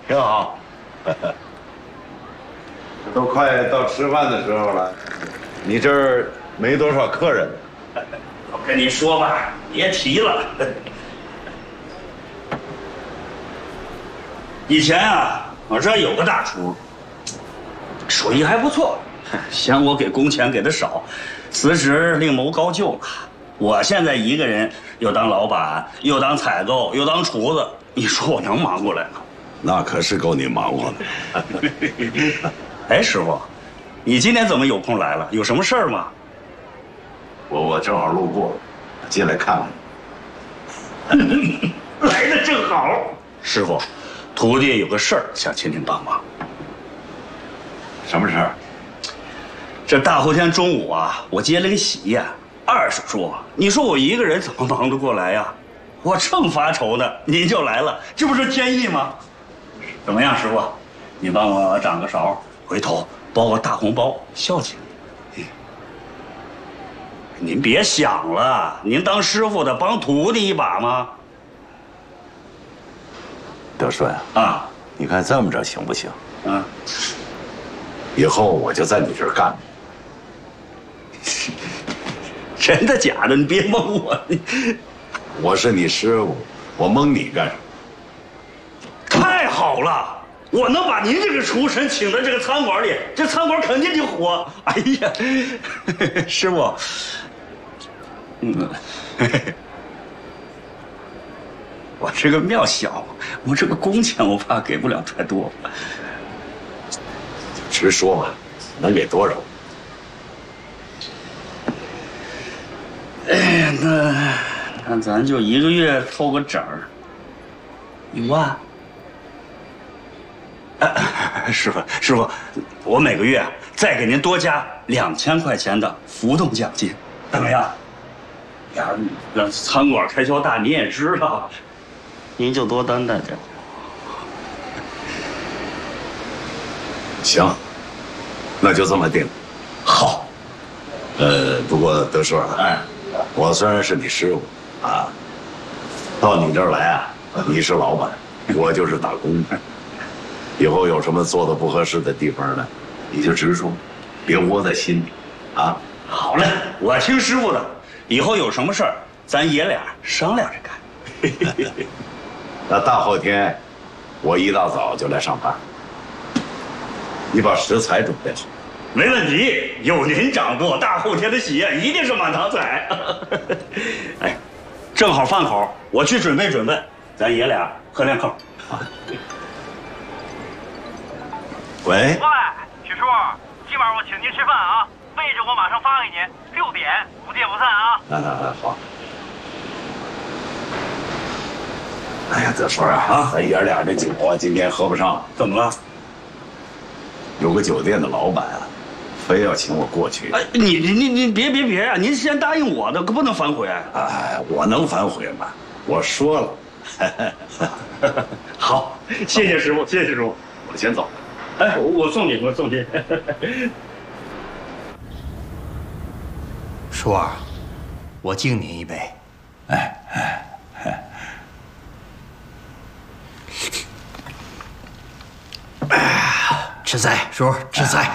挺好。都快到吃饭的时候了，你这儿没多少客人。 我跟你说吧，别提了。以前啊，我这儿有个大厨，手艺还不错，嫌我给工钱给的少，辞职另谋高就了。我现在一个人，又当老板，又当采购，又当厨子，你说我能忙过来吗？ 那可是够你忙活的。 哎，师傅，你今天怎么有空来了？有什么事儿吗？ 我正好路过，进来看看。 来的正好。师傅，徒弟有个事儿想请您帮忙。 什么事儿？ 这大后天中午啊，我接了个喜宴，20桌，你说我一个人怎么忙得过来呀？我正发愁呢，您就来了，这不是天意吗？怎么样，师傅？你帮我掌个勺，回头包个大红包孝敬你。您别想了，您当师傅的帮徒弟一把吗？ 德顺啊， 你看这么着行不行？ 啊， 以后我就在你这儿干。 真的假的？你别蒙我！ 我是你师傅，我蒙你干什么？ 太好了！我能把您这个厨神请到这个餐馆里，这餐馆肯定就火。哎呀，师傅，我这个庙小，我这个工钱我怕给不了太多。 直说吧，能给多少？ 哎呀，那咱就一个月凑个整儿，1万。师傅，我每个月再给您多加2000块钱的浮动奖金，怎么样？呀，这餐馆开销大，你也知道，您就多担待点。 行，那就这么定。 好。 不过德顺啊， 哎， 我虽然是你师傅啊，到你这儿来啊，你是老板，我就是打工的。以后有什么做的不合适的地方呢，你就直说，别窝在心里，啊。 好嘞，我听师傅的。以后有什么事儿，咱爷俩商量着干。 那大后天，我一大早就来上班。你把食材准备好。 没问题，有您掌舵，大后天的喜宴一定是满堂彩。哎，正好饭口，我去准备准备，咱爷俩喝两口。 喂， 许叔，今晚我请您吃饭啊，位置我马上发给您，6点，不见不散啊。 好。哎呀，德顺啊，咱爷俩这酒啊，今天喝不上。 怎么了？ 有个酒店的老板啊，非要请我过去。 哎，你别啊！您先答应我的，可不能反悔。 哎，我能反悔吗？我说了。 好，谢谢师傅，谢谢师傅。 我先走。 哎，我送你。 叔啊，我敬您一杯。吃菜，叔，吃菜。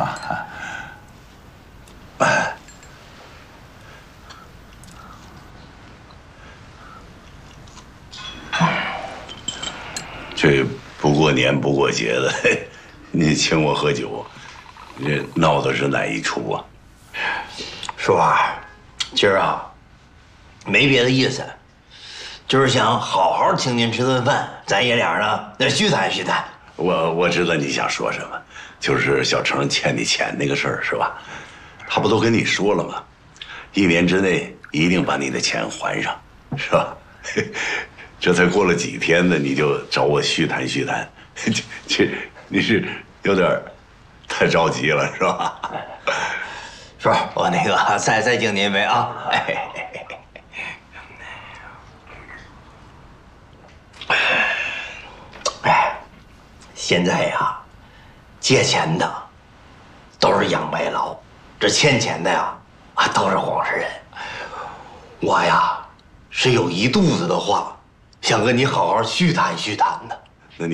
这不过年不过节的，你请我喝酒，这闹的是哪一出啊？ 叔啊，今儿啊，没别的意思，就是想好好请您吃顿饭，咱爷俩呢再叙谈叙谈。 我知道你想说什么，就是小程欠你钱那个事儿是吧？他不都跟你说了吗？1年之内一定把你的钱还上，是吧？这才过了几天呢，你就找我叙谈叙谈，这你是有点太着急了是吧？ 叔，我那个再敬您一杯啊！现在呀，借钱的都是杨白劳，这欠钱的呀都是黄世仁。我呀是有一肚子的话，想跟你好好叙谈叙谈的。